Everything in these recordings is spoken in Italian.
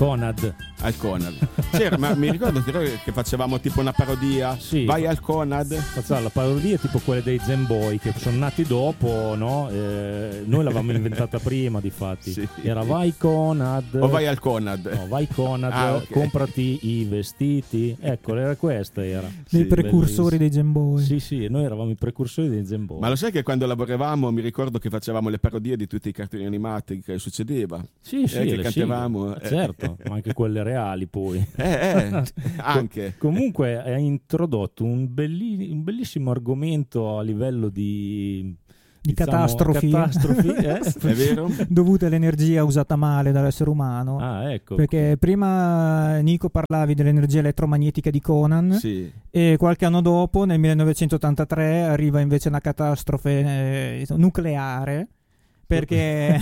Conad. Al Conad. C'era, ma mi ricordo che facevamo tipo una parodia. Sì. Vai al Conad. Facciamo la parodia tipo quelle dei Zen Boy che sono nati dopo, no? Noi l'avevamo inventata prima, difatti. Sì. Era vai Conad. O vai al Conad. No, vai Conad, Okay. comprati i vestiti. Ecco, era questa, era. Dei precursori dei Zen Boy. Sì, noi eravamo i precursori dei Zen Boy. Ma lo sai che quando lavoravamo mi ricordo che facevamo le parodie di tutti i cartoni animati che succedeva? Sì, che le cantavamo. sigle. Certo, ma anche quelle reali poi. Anche. Comunque ha introdotto un bellissimo argomento a livello di catastrofi. È vero? Dovute all'energia usata male dall'essere umano. Ah, ecco. Perché prima, Nico, parlavi dell'energia elettromagnetica di Conan. Sì. E qualche anno dopo, nel 1983, arriva invece una catastrofe nucleare. Perché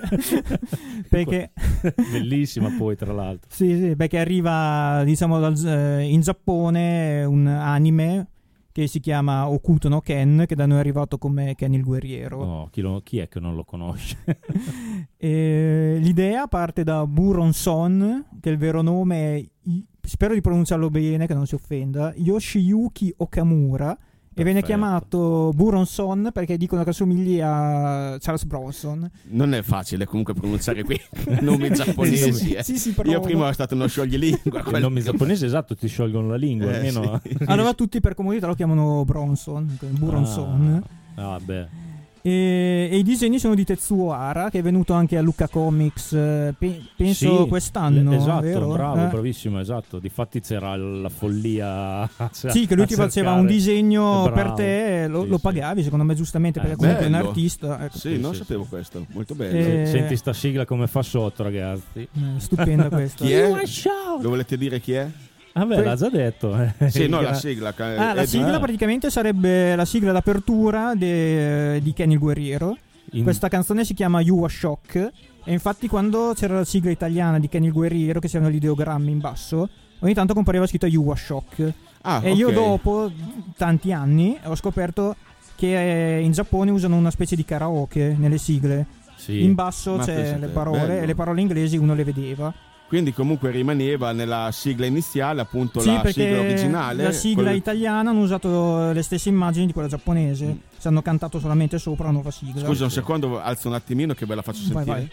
bellissima poi, tra l'altro. Sì, perché arriva, diciamo, in Giappone un anime che si chiama Hokuto no Ken, che da noi è arrivato come Ken il guerriero. Oh, chi è che non lo conosce? E l'idea parte da Buron Son, che il vero nome è, spero di pronunciarlo bene, che non si offenda, Yoshiyuki Okamura. E viene chiamato Buron Son perché dicono che assomiglia a Charles Bronson. Non è facile comunque pronunciare qui nomi giapponesi. Sì, io prima ero stato uno scioglilingua. I nomi giapponesi, esatto, ti sciolgono la lingua. Almeno. Sì. Allora tutti per comodità lo chiamano Bronson, Buron Son. Beh. E i disegni sono di Tetsuo Hara, che è venuto anche a Lucca Comics penso quest'anno. Esatto, vero? bravo, bravissimo, esatto. Difatti c'era la follia. Sì, che lui ti faceva un disegno per te, lo sì, pagavi, secondo me giustamente, perché comunque è un bello. artista. Ecco. Sì, non sapevo questo, molto bello. Senti sta sigla come fa sotto, ragazzi. Stupenda questa. Chi è? Lo volete dire chi è? Vabbè, l'ha già detto. Sì, no, la sigla. La sigla praticamente sarebbe la sigla d'apertura di Ken il guerriero. Questa canzone si chiama You Are Shock. E infatti quando c'era la sigla italiana di Ken il guerriero, che c'erano gli ideogrammi in basso, ogni tanto compariva scritto You Are Shock. Io dopo tanti anni ho scoperto che in Giappone usano una specie di karaoke nelle sigle. Sì. In basso c'è le parole, bello. e le parole inglesi uno le vedeva. Quindi comunque rimaneva nella sigla iniziale appunto Sì, la sigla originale. La sigla italiana hanno usato le stesse immagini di quella giapponese. Si hanno cantato solamente sopra la nuova sigla. Scusa un secondo, alzo un attimino che ve la faccio sentire. Vai.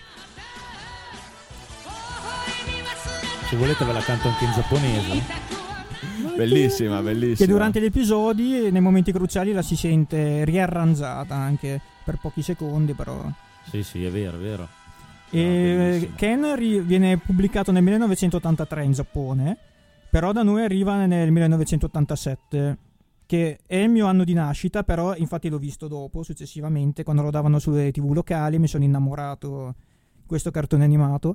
Se volete ve la canto anche in giapponese. Bellissima. Che durante gli episodi, nei momenti cruciali, la si sente riarrangiata anche per pochi secondi, però. Sì, è vero. E Ken viene pubblicato nel 1983 in Giappone, però da noi arriva nel 1987, che è il mio anno di nascita, però infatti l'ho visto dopo, successivamente, quando lo davano sulle TV locali, mi sono innamorato di questo cartone animato.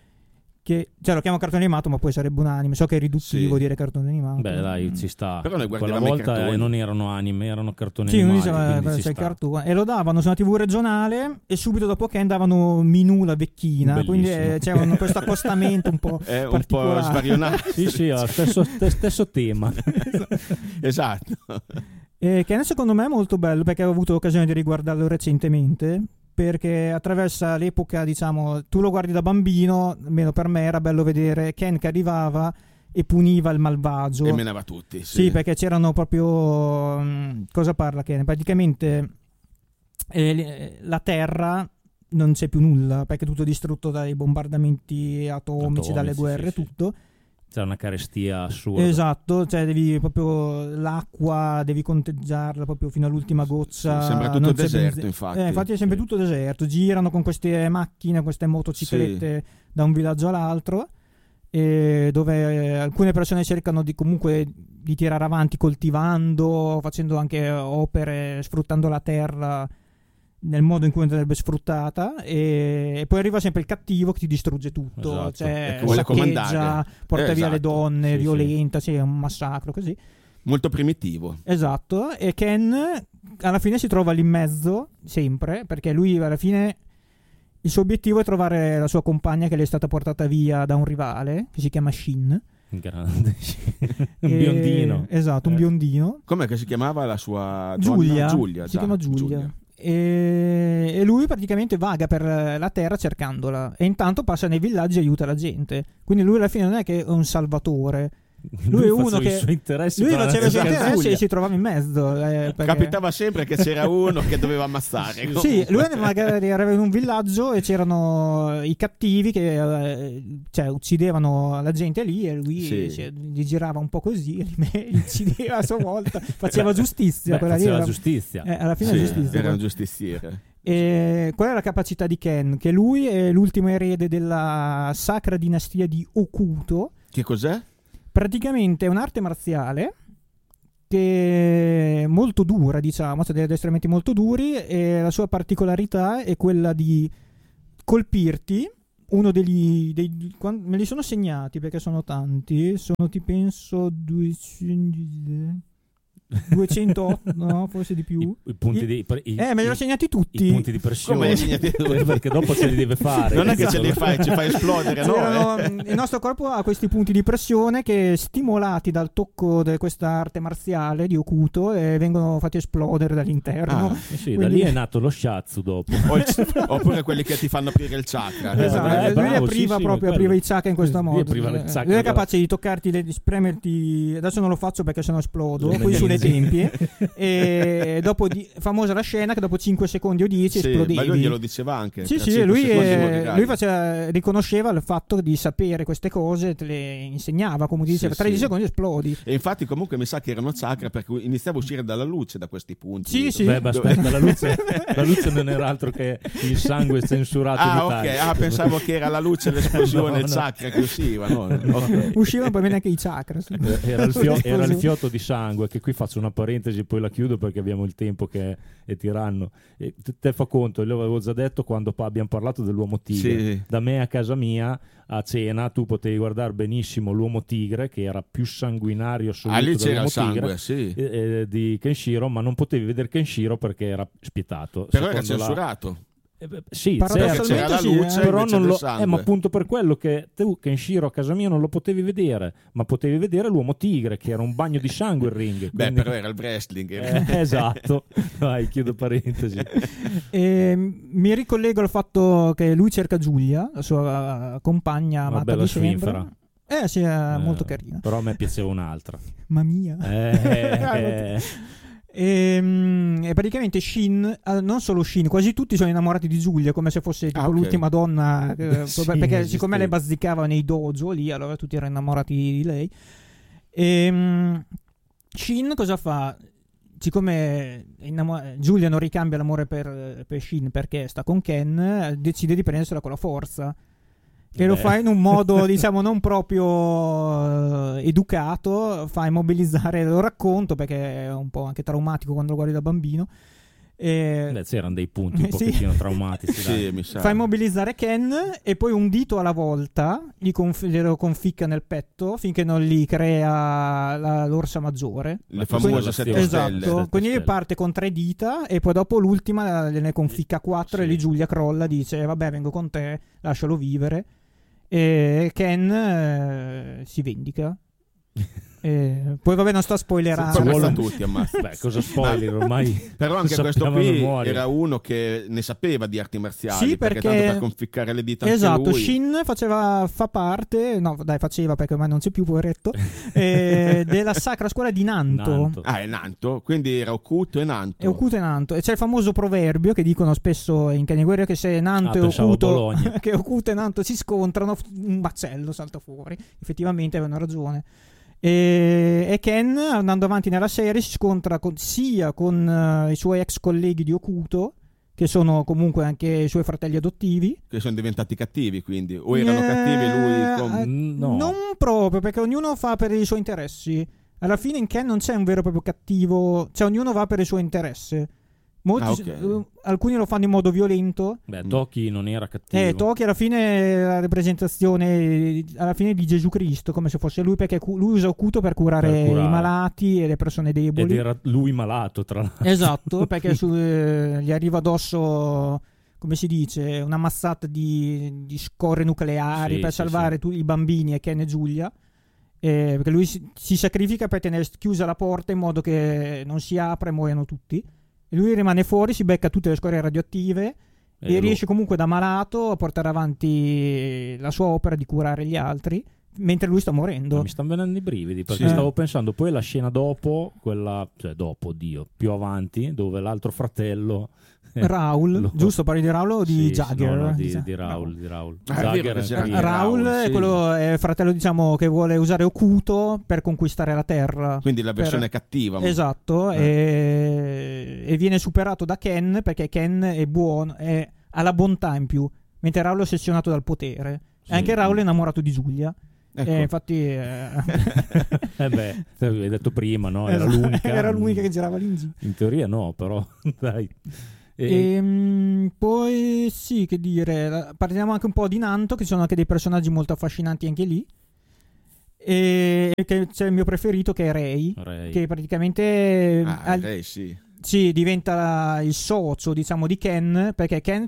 Lo chiamo cartone animato, ma poi sarebbe un anime. So che è riduttivo dire cartone animato. Beh, dai, ci sta. Però ne guardi quella volta non erano anime, erano cartoni animati. Sì, il cartone. E lo davano su una TV regionale e subito dopo che andavano Minù la vecchina. Bellissimo. Quindi c'è questo accostamento un po' è un particolare. po' svarionato. Sì, stesso tema. Esatto. Ken secondo me è molto bello perché ho avuto l'occasione di riguardarlo recentemente. Perché attraversa l'epoca, diciamo, tu lo guardi da bambino, almeno per me era bello vedere Ken che arrivava e puniva il malvagio E menava tutti. Sì, perché c'erano proprio cosa parla Ken? Praticamente la Terra non c'è più nulla perché è tutto distrutto dai bombardamenti atomici, dalle guerre, tutto. C'è una carestia assurda. Esatto, cioè devi proprio l'acqua, devi conteggiarla proprio fino all'ultima goccia. Sembra tutto deserto, infatti. Infatti è sempre tutto deserto. Girano con queste macchine, queste motociclette da un villaggio all'altro, dove alcune persone cercano comunque di tirare avanti coltivando, facendo anche opere, sfruttando la terra nel modo in cui andrebbe sfruttata, e poi arriva sempre il cattivo che ti distrugge tutto, esatto. Cioè vuole saccheggia, comandare. porta via le Esatto. donne, violenta, sì, è un massacro così. Molto primitivo. Esatto, e Ken alla fine si trova lì in mezzo, sempre, perché lui alla fine il suo obiettivo è trovare la sua compagna che le è stata portata via da un rivale, che si chiama Shin. Grande. Un biondino. Esatto, un biondino. Com'è che si chiamava la sua Giulia. donna? Giulia. Si chiama Giulia. e lui praticamente vaga per la terra cercandola, e intanto passa nei villaggi e aiuta la gente. Quindi lui alla fine non è che è un salvatore. Lui è uno che i suoi interessi, lui faceva i suoi interessi Giulia. e si trovava in mezzo, perché... Capitava sempre che c'era uno che doveva ammazzare. Sì, lui magari era in un villaggio e c'erano i cattivi che uccidevano la gente lì, e lui gli girava un po' così e li uccideva a sua volta, faceva giustizia. Faceva giustizia. Alla fine giustizia. Era un giustiziere. E qual è la capacità di Ken? Che lui è l'ultimo erede della sacra dinastia di Okuto. Che cos'è? Praticamente è un'arte marziale che è molto dura, diciamo, cioè degli addestramenti molto duri, e la sua particolarità è quella di colpirti. Uno me li sono segnati perché sono tanti, sono penso 208, no, forse di più. I punti me li ho segnati tutti. I punti di pressione. Perché dopo ce li deve fare. Non è che ce li fai, ci fai esplodere, no? Il nostro corpo ha questi punti di pressione che, stimolati dal tocco di questa arte marziale di Okuto, vengono fatti esplodere dall'interno. Sì, da lì è nato lo shiatsu dopo. Oppure quelli che ti fanno aprire il chakra. Esatto, lui apriva i chakra in questo modo. Lui è capace di toccarti, di spremerti. Adesso non lo faccio perché sennò esplodo. Poi sulle tempie, e dopo famosa la scena che dopo 5 secondi o 10 esplodevi. Ma lui glielo diceva anche. Lui riconosceva il fatto di sapere queste cose, te le insegnava, come diceva, 13 secondi esplodi. E infatti comunque mi sa che erano chakra, perché iniziava a uscire dalla luce da questi punti. Sì. Aspetta, la luce non era altro che il sangue censurato di ok, pensavo che era la luce, l'esplosione, il chakra che usciva. Okay. Uscivano poi bene anche i chakra. Sì. Era il fiotto di sangue, che qui faccio una parentesi e poi la chiudo perché abbiamo il tempo che è tiranno. E te fa conto, l'avevo già detto quando abbiamo parlato dell'uomo tigre. Sì. Da me a casa mia a cena tu potevi guardare benissimo l'uomo tigre, che era più sanguinario assoluto lì c'era dell'uomo il sangue, tigre, di Kenshiro, ma non potevi vedere Kenshiro perché era spietato. Però era censurato. Sì, c'era la luce, però non lo, sangue. ma appunto per quello che tu Kenshiro a casa mia non lo potevi vedere, ma potevi vedere l'uomo tigre, che era un bagno di sangue il ring. Beh, però era il wrestling. Esatto. Vai, chiudo parentesi. Mi ricollego al fatto che lui cerca Giulia, la sua compagna amata di sempre. Sì, è molto carina. Però a me piaceva un'altra. Ma mia. E praticamente Shin, non solo Shin, quasi tutti sono innamorati di Giulia, come se fosse tipo l'ultima donna, perché siccome lei bazzicava nei dojo lì, allora tutti erano innamorati di lei. Shin cosa fa? Siccome Giulia non ricambia l'amore per Shin perché sta con Ken, decide di prendersela con la forza. E lo fa in un modo, diciamo, non proprio educato, fa immobilizzare, lo racconto perché è un po' anche traumatico quando lo guardi da bambino. C'erano dei punti un pochettino traumatici. Mi sa. Fa immobilizzare Ken e poi un dito alla volta glielo conficca nel petto finché non gli crea l'orsa maggiore. Le famose 7 esatto. stelle. Quindi parte con 3 dita e poi dopo l'ultima ne conficca 4 e lì Giulia crolla, dice vabbè vengo con te, lascialo vivere. E Ken si vendica. Poi vabbè non sto a spoilerare tutti, beh, cosa spoiler ormai. Però anche questo qui era uno che ne sapeva di arti marziali, sì, perché tanto per conficcare le dita esatto, anche lui. Shin faceva perché ormai non c'è più, poveretto, della sacra scuola di Nanto. È Nanto, quindi era Okuto e Nanto. E c'è il famoso proverbio che dicono spesso in Ken Guerriero che se Nanto e Okuto che Okuto e Nanto si scontrano un baccello salta fuori. Effettivamente avevano ragione. E Ken, andando avanti nella serie, si scontra sia con i suoi ex colleghi di Okuto, che sono comunque anche i suoi fratelli adottivi, che sono diventati cattivi, quindi o erano cattivi e lui no. Non proprio, perché ognuno fa per i suoi interessi. Alla fine in Ken non c'è un vero e proprio cattivo, cioè ognuno va per il suo interesse. Alcuni lo fanno in modo violento. Beh, Toki non era cattivo. Toki alla fine è la rappresentazione alla fine di Gesù Cristo, come se fosse lui, perché lui usa Okuto per curare i malati e le persone deboli. Ed era lui malato, tra l'altro. Esatto, perché gli arriva addosso, come si dice, una massata di scorre nucleari per salvare i bambini e Ken e Giulia. Perché lui si sacrifica per tenere chiusa la porta in modo che non si apra e muoiano tutti. E lui rimane fuori, si becca tutte le scorie radioattive e lo- riesce comunque da malato a portare avanti la sua opera di curare gli altri mentre lui sta morendo. Mi stanno venendo i brividi perché Sì. stavo pensando poi alla scena dopo, quella, cioè dopo, Dio, più avanti, dove l'altro fratello Raul, lo- giusto? Parli di Raul o di Sì, Jagger? no, di Raul. Di Raul. Ah, è vero Jagger che c'era qui. anche Raul Raul, è sì. quello, è il fratello, diciamo, che vuole usare Okuto per conquistare la Terra. Quindi la versione cattiva. Esatto, e viene superato da Ken perché Ken è buono, ha la bontà in più, mentre Raul è ossessionato dal potere. Sì. E anche Raul è innamorato di Giulia. Ecco. Infatti Beh, te avevi detto prima, no? Era l'unica. Era l'unica che girava lì in giro. In teoria no, però dai. Poi sì, che dire, parliamo anche un po' di Nanto, che ci sono anche dei personaggi molto affascinanti anche lì. E che c'è il mio preferito che è Rei, Rey. che praticamente Sì. diventa il socio, diciamo, di Ken, perché Ken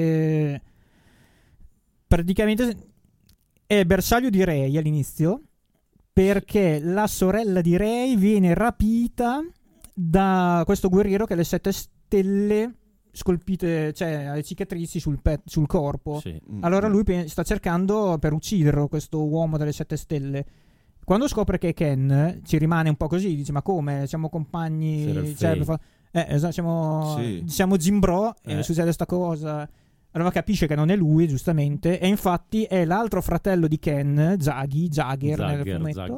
praticamente è bersaglio di Rey all'inizio, perché la sorella di Rey viene rapita da questo guerriero che ha le 7 stelle scolpite, cioè ha le cicatrici sul corpo. Sì. Allora lui sta cercando per ucciderlo, questo uomo delle 7 stelle. Quando scopre che è Ken, ci rimane un po' così, dice: ma come? Siamo compagni, cioè, esatto, siamo Jim Bro e succede sta cosa. Allora capisce che non è lui, giustamente, e infatti è l'altro fratello di Ken, Jagger nel fumetto,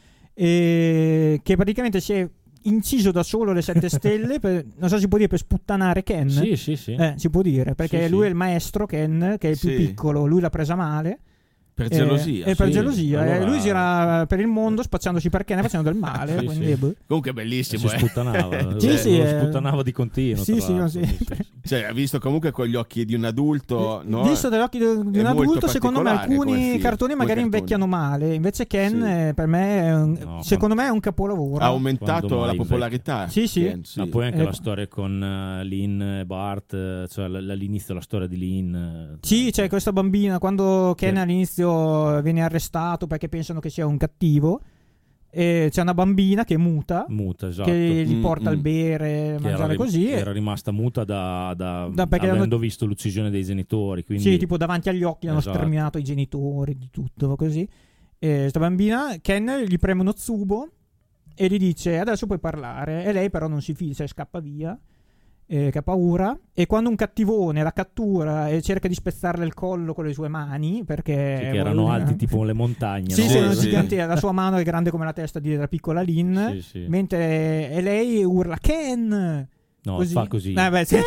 che praticamente si è inciso da solo le 7 stelle non so se si può dire per sputtanare Ken. Sì. Si può dire, perché Sì, lui sì. è il maestro Ken, che è il più piccolo, lui l'ha presa male. Per gelosia. E per sì. gelosia. Allora- Lui gira per il mondo spacciandosi per Ken e facendo del male. Sì, quindi, sì. boh. Comunque è Si bellissimo. sputtanava. Sì, lo sputtanava di continuo. Sì, tra sì, l'altro. sì. Cioè, ha visto comunque con gli occhi di un adulto, no? Visto dagli occhi di un È molto adulto, secondo me particolare come alcuni film, cartoni come magari cartoni. invecchiano male. Invece Ken, Sì. per me, No, secondo me è un capolavoro. Ha aumentato Quando la mai popolarità. Sì, sì. Ken, Ma poi anche Eh, la storia con Lynn e Bart, cioè all'inizio la storia di Lynn. Sì, c'è questa bambina, quando Ken Sì. all'inizio viene arrestato perché pensano che sia un cattivo, e c'è una bambina che è muta, esatto. che gli porta il bere, Che mangiare così. era rimasta muta da perché avendo visto l'uccisione dei genitori. Quindi... Sì, tipo davanti agli occhi hanno Esatto. sterminato i genitori, di tutto così. E sta bambina, Ken gli preme uno zubo e gli dice: adesso puoi parlare. E lei però non si fida, cioè scappa via, che ha paura. E quando un cattivone la cattura e cerca di spezzarle il collo con le sue mani, perché Sì, che erano alti tipo le montagne. sì, no? sì, erano Sì. giganti. La sua mano è grande come la testa della piccola Lynn. Sì, sì. Mentre e lei urla Ken. No, fa così. Beh, sì.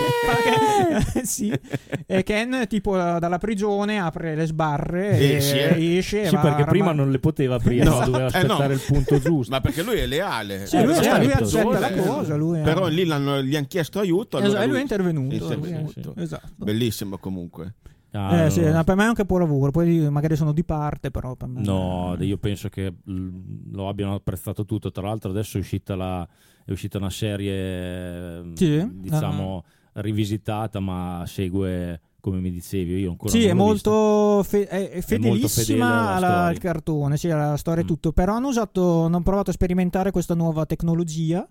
Sì. E Ken tipo dalla prigione apre le sbarre e esce. Sì, perché prima non le poteva aprire, No, ma doveva aspettare il punto giusto. Ma perché lui è leale. Sì, lui certo, accetta la sì. cosa. Però lì gli hanno chiesto aiuto. Esatto, Allora lui è intervenuto. intervenuto. Esatto. Bellissimo comunque. Sì, no, per me è un capolavoro. Poi magari sono di parte, però per me. No, io penso che lo abbiano apprezzato tutto. Tra l'altro adesso è uscita una serie, Sì, diciamo, rivisitata, ma segue, come mi dicevi, io ancora Sì, non è l'ho molto vista. È molto fedelissima fedele alla storia. al cartone, sì, alla storia e tutto. Però hanno provato a sperimentare questa nuova tecnologia.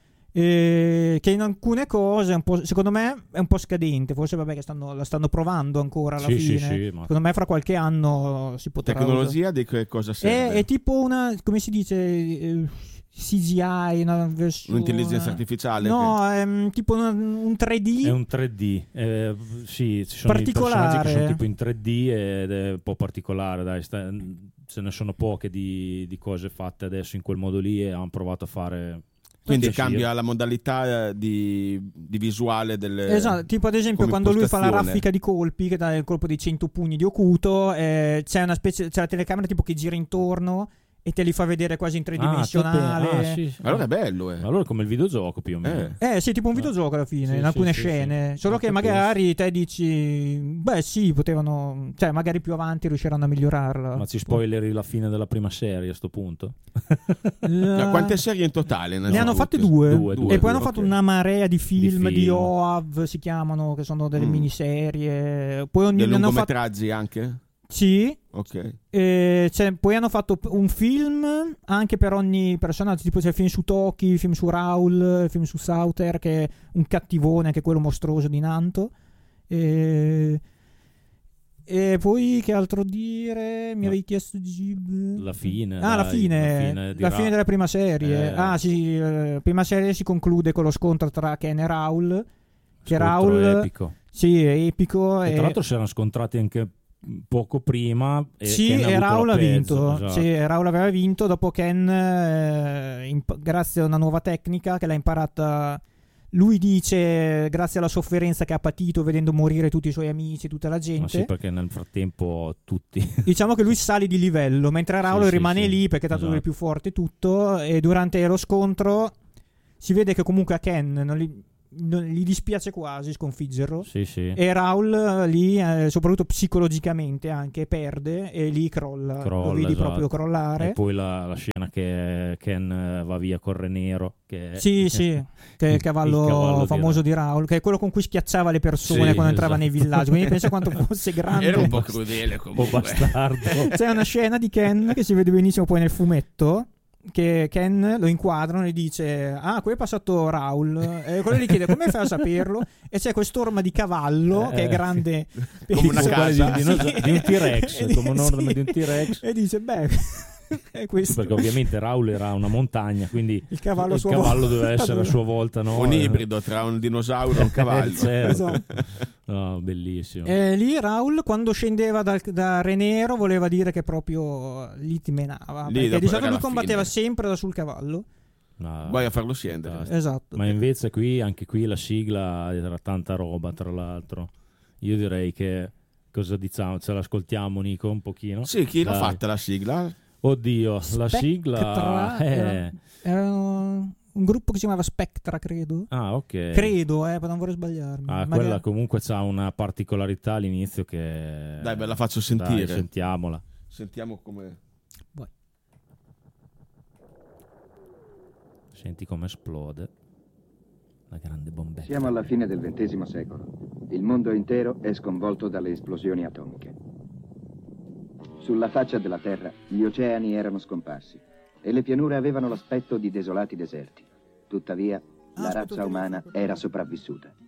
Che in alcune cose secondo me è un po' scadente. Forse vabbè che la stanno provando ancora alla Sì, fine. sì, ma... Secondo me fra qualche anno si potrà Tecnologia di che cosa serve? è tipo una, come si dice, CGI, una versione, Un'intelligenza artificiale? no, è tipo un 3D. È un 3D, sì, ci sono i personaggi che sono tipo in 3D ed è un po' particolare, dai, ce ne sono poche di cose fatte adesso in quel modo lì e hanno provato a fare... Quindi Sì, cambia la modalità di visuale delle... Esatto, tipo ad esempio come quando lui fa la impostazione. raffica di colpi, che dà il colpo di 100 pugni di Okuto, c'è la telecamera tipo che gira intorno e te li fa vedere quasi in tridimensionale. Sì. Allora è bello, Allora è come il videogioco più o meno. Sì, tipo un videogioco alla fine, Sì, in alcune sì, scene. sì. Solo Non che capisco. magari te dici, beh sì, potevano, cioè magari più avanti riusciranno a migliorarla. Ma ci spoileri la fine della prima serie a sto punto? Ma quante serie in totale? Ne hanno fatte due. E poi hanno fatto ok. una marea di film, di film. OAV si chiamano, che sono delle miniserie. Poi Dei ne hanno fatto lungometraggi anche? Sì. Ok. Poi hanno fatto un film anche per ogni personaggio, tipo c'è il film su Toki, il film su Raul, il film su Sauter, che è un cattivone, che è quello mostruoso di Nanto. E poi che altro dire? Mi avevi chiesto la fine. La fine della prima serie. Sì, la prima serie si conclude con lo scontro tra Ken e Raul. Che Raul è epico. Sì, è epico. E tra l'altro si erano scontrati anche poco prima. E Raul ha vinto. Esatto. Sì, Raul aveva vinto dopo Ken, grazie a una nuova tecnica che l'ha imparata. Lui dice grazie alla sofferenza che ha patito vedendo morire tutti i suoi amici, tutta la gente. Ma sì, perché nel frattempo tutti diciamo che lui sale di livello, mentre Raul rimane lì perché tanto lui è più forte tutto. E durante lo scontro si vede che comunque a Ken non gli dispiace quasi sconfiggerlo. Sì. E Raul lì, soprattutto psicologicamente anche, perde e lì crolla. Lo vedi proprio crollare. E poi la scena che Ken va via col Re Nero, che che è il cavallo famoso di Raul, che è quello con cui schiacciava le persone quando entrava nei villaggi. Quindi pensa quanto fosse grande. Era un po' crudele comunque. Un po' bastardo. C'è una scena di Ken che si vede benissimo poi nel fumetto, che Ken lo inquadrano e dice qui è passato Raul, e quello gli chiede come fai a saperlo, e c'è quest'orma di cavallo che è grande come una casa di un T-Rex, come un orma di un T-Rex, e dice è questo. Perché ovviamente Raul era una montagna, quindi il cavallo doveva essere a sua volta, no? Un ibrido tra un dinosauro e un cavallo. Certo. No, bellissimo. Lì Raul quando scendeva da Re Nero voleva dire che proprio lì ti menava, perché di solito lui combatteva sempre da sul cavallo. No, vai a farlo scendere. Esatto. Ma invece anche qui la sigla era tanta roba, tra l'altro. Io direi che cosa diciamo? Ce l'ascoltiamo, Nico, un pochino? Sì, chi l'ha fatta la sigla? Oddio, la sigla era un gruppo che si chiamava Spectra, credo. Ok. Credo, non vorrei sbagliarmi. Quella comunque c'ha una particolarità all'inizio che... Dai, ve la faccio sentire. Dai, sentiamola. Sentiamo come... Vai. Senti come esplode la grande bombetta. Siamo alla fine del XX secolo. Il mondo intero è sconvolto dalle esplosioni atomiche. Sulla faccia della Terra gli oceani erano scomparsi e le pianure avevano l'aspetto di desolati deserti. Tuttavia, la razza umana era sopravvissuta.